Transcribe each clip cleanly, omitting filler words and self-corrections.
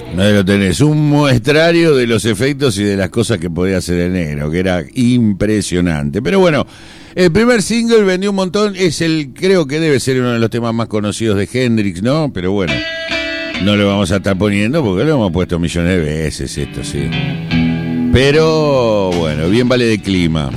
No lo tenés, un muestrario de los efectos y de las cosas que podía hacer el negro, que era impresionante. Pero bueno, el primer single vendió un montón, creo que debe ser uno de los temas más conocidos de Hendrix, ¿no? Pero bueno, no lo vamos a estar poniendo porque lo hemos puesto millones de veces esto, sí. Pero bueno, bien vale de clima.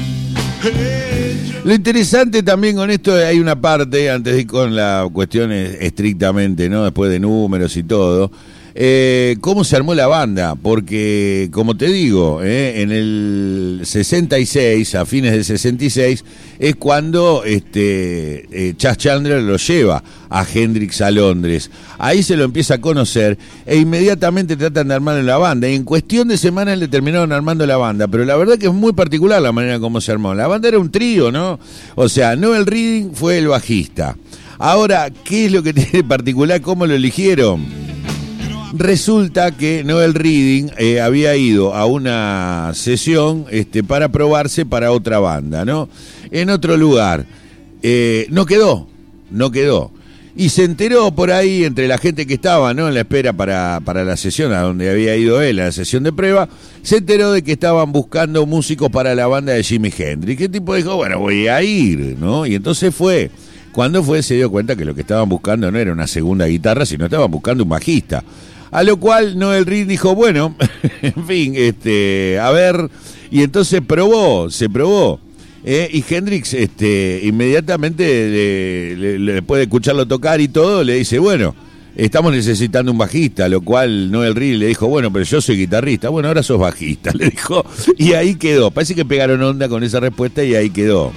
Lo interesante también con esto, hay una parte, antes de ir con la cuestión estrictamente, ¿no? Después de números y todo, cómo se armó la banda, porque como te digo, en el 66, a fines del 66, es cuando Chas Chandler lo lleva a Hendrix a Londres. Ahí se lo empieza a conocer e inmediatamente tratan de armar la banda, y en cuestión de semanas le terminaron armando la banda, pero la verdad que es muy particular la manera como se armó. La banda era un trío, ¿no? O sea, Noel Redding fue el bajista. Ahora, ¿qué es lo que tiene particular? ¿Cómo lo eligieron? Resulta que Noel Redding había ido a una sesión para probarse para otra banda, ¿no? En otro lugar. No quedó. Y se enteró por ahí, entre la gente que estaba, ¿no?, en la espera para la sesión a donde había ido él, a la sesión de prueba, se enteró de que estaban buscando músicos para la banda de Jimi Hendrix. ¿Qué tipo dijo? Bueno, voy a ir, ¿no? Y entonces fue. Cuando fue, se dio cuenta que lo que estaban buscando no era una segunda guitarra, sino estaban buscando un bajista. A lo cual Noel Redding dijo, bueno, en fin, a ver, y entonces se probó. Y Hendrix inmediatamente, después de escucharlo tocar y todo, le dice, bueno, estamos necesitando un bajista, a lo cual Noel Redding le dijo, bueno, pero yo soy guitarrista, bueno, ahora sos bajista, le dijo, y ahí quedó. Parece que pegaron onda con esa respuesta y ahí quedó.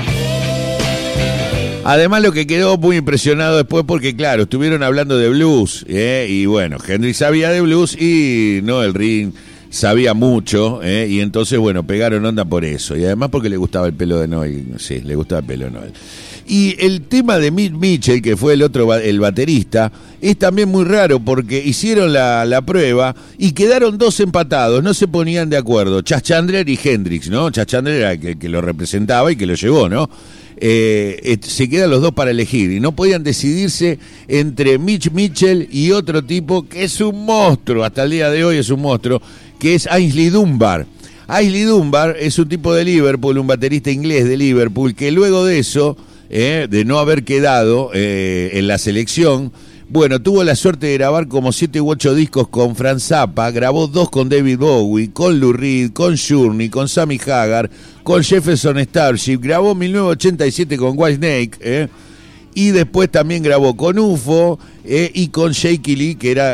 Además, lo que quedó muy impresionado después, porque claro, estuvieron hablando de blues, y bueno, Hendrix sabía de blues y Noel Redding sabía mucho, y entonces, bueno, pegaron onda por eso. Y además porque le gustaba el pelo de Noel, sí, le gustaba el pelo de Noel. Y el tema de Mitch Mitchell, que fue el baterista, es también muy raro porque hicieron la prueba y quedaron dos empatados, no se ponían de acuerdo, Chas Chandler y Hendrix, ¿no? Chas Chandler era el que lo representaba y que lo llevó, ¿no? Se quedan los dos para elegir y no podían decidirse entre Mitch Mitchell y otro tipo que es un monstruo, hasta el día de hoy es un monstruo, que es Aynsley Dunbar. Aynsley Dunbar es un tipo de Liverpool, un baterista inglés de Liverpool, que luego de eso, de no haber quedado en la selección, bueno, tuvo la suerte de grabar como 7 u 8 discos con Frank Zappa, grabó 2 con David Bowie, con Lou Reed, con Journey, con Sammy Hagar, con Jefferson Starship, grabó 1987 con Whitesnake, y después también grabó con UFO y con Shaky Lee, que era